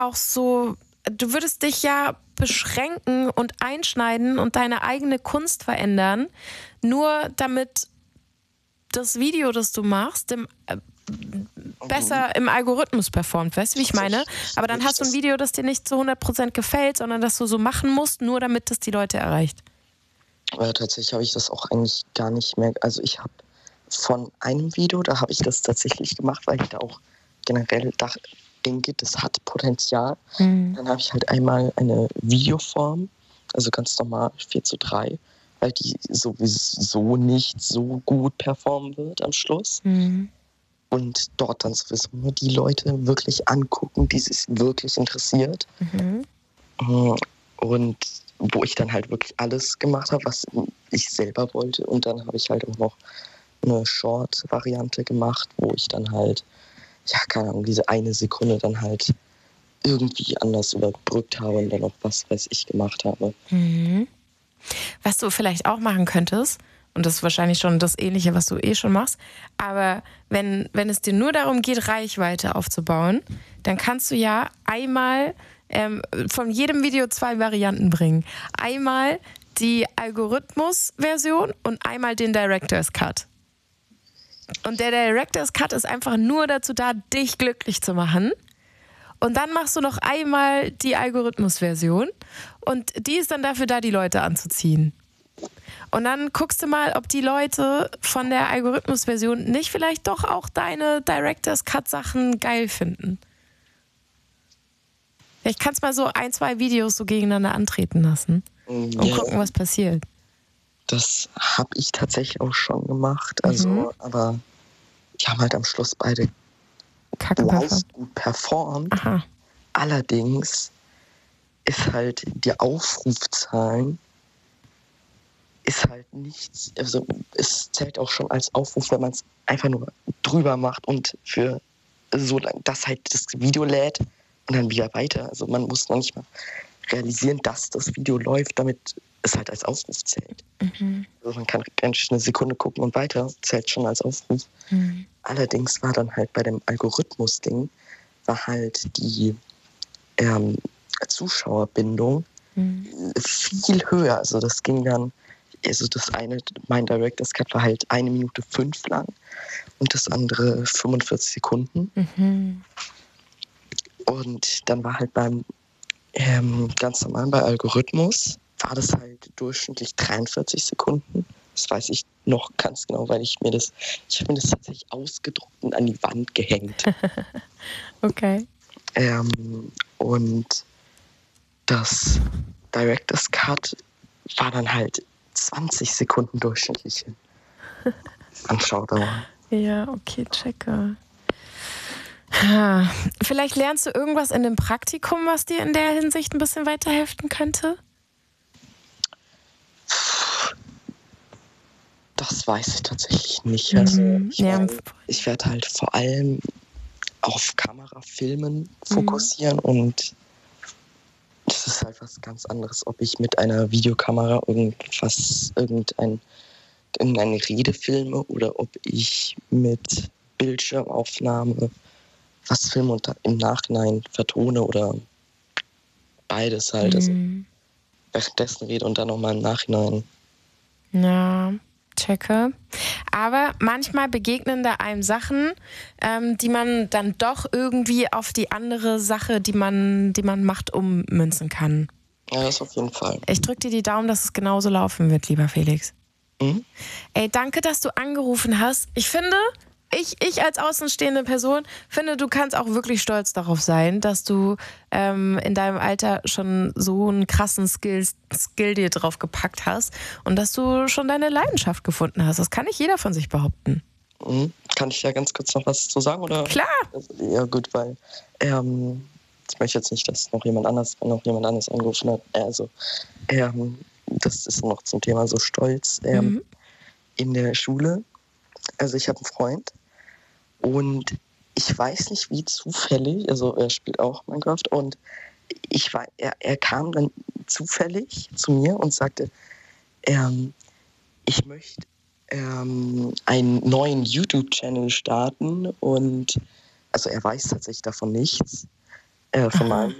auch so, du würdest dich ja beschränken und einschneiden und deine eigene Kunst verändern, nur damit das Video, das du machst, besser im Algorithmus performt. Weißt du, wie ich meine? Aber dann hast du ein Video, das dir nicht zu 100% gefällt, sondern das du so machen musst, nur damit es die Leute erreicht. Aber tatsächlich habe ich das auch eigentlich gar nicht mehr. Also ich habe von einem Video, da habe ich das tatsächlich gemacht, weil ich da auch generell denke, das hat Potenzial. Dann habe ich halt einmal eine Videoform, also ganz normal 4:3, weil die sowieso nicht so gut performen wird am Schluss. Und dort dann sowieso nur die Leute wirklich angucken, die sich wirklich interessiert. Und wo ich dann halt wirklich alles gemacht habe, was ich selber wollte. Und dann habe ich halt auch noch eine Short-Variante gemacht, wo ich dann halt, ja, keine Ahnung, diese eine Sekunde dann halt irgendwie anders überbrückt habe und dann auch was weiß ich gemacht habe. Was du vielleicht auch machen könntest, und das ist wahrscheinlich schon das Ähnliche, was du schon machst, aber wenn es dir nur darum geht, Reichweite aufzubauen, dann kannst du ja einmal von jedem Video 2 Varianten bringen. Einmal die Algorithmus-Version und einmal den Director's Cut. Und der Director's Cut ist einfach nur dazu da, dich glücklich zu machen. Und dann machst du noch einmal die Algorithmus-Version und die ist dann dafür da, die Leute anzuziehen. Und dann guckst du mal, ob die Leute von der Algorithmus-Version nicht vielleicht doch auch deine Director's Cut-Sachen geil finden. Vielleicht kannst du mal so 1, 2 Videos so gegeneinander antreten lassen und gucken, was passiert. Das habe ich tatsächlich auch schon gemacht. Also, aber die haben halt am Schluss beide gut performt. Aha. Allerdings ist halt die Aufrufzahlen ist halt nichts. Also es zählt auch schon als Aufruf, wenn man es einfach nur drüber macht und für so lange, dass halt das Video lädt und dann wieder weiter. Also man muss noch nicht mal realisieren, dass das Video läuft, damit es halt als Aufruf zählt. Also man kann eine Sekunde gucken und weiter, zählt schon als Aufruf. Allerdings war dann halt bei dem Algorithmus-Ding, war halt die Zuschauerbindung viel höher. Also das ging dann, also das eine, mein Director's Cut war halt 1 Minute 5 lang und das andere 45 Sekunden. Und dann war halt beim ganz normal bei Algorithmus war das halt durchschnittlich 43 Sekunden. Das weiß ich noch ganz genau, weil ich habe mir das tatsächlich ausgedruckt und an die Wand gehängt. Okay. Und das Director's Cut war dann halt 20 Sekunden durchschnittliche Anschauerdauer. Ja, okay, checke. Vielleicht lernst du irgendwas in dem Praktikum, was dir in der Hinsicht ein bisschen weiterhelfen könnte? Das weiß ich tatsächlich nicht. Also ich werde halt vor allem auf Kamerafilmen fokussieren und das ist halt was ganz anderes, ob ich mit einer Videokamera irgendeine Rede filme oder ob ich mit Bildschirmaufnahme was filme und im Nachhinein vertone oder beides halt. Also währenddessen rede und dann nochmal im Nachhinein. Ja, checke. Aber manchmal begegnen da einem Sachen, die man dann doch irgendwie auf die andere Sache, die man macht, ummünzen kann. Ja, das auf jeden Fall. Ich drücke dir die Daumen, dass es genauso laufen wird, lieber Felix. Ey, danke, dass du angerufen hast. Ich finde, ich als außenstehende Person finde, du kannst auch wirklich stolz darauf sein, dass du in deinem Alter schon so einen krassen Skill dir drauf gepackt hast und dass du schon deine Leidenschaft gefunden hast. Das kann nicht jeder von sich behaupten. Kann ich ja ganz kurz noch was zu sagen? Oder? Klar. Ja gut, weil ich möchte jetzt nicht, dass noch jemand anders angerufen hat. Das ist noch zum Thema so Stolz. In der Schule, also ich habe einen Freund und ich weiß nicht wie zufällig, also er spielt auch Minecraft und er kam dann zufällig zu mir und sagte, ich möchte einen neuen YouTube-Channel starten und also er weiß tatsächlich davon nichts von Aha. meinem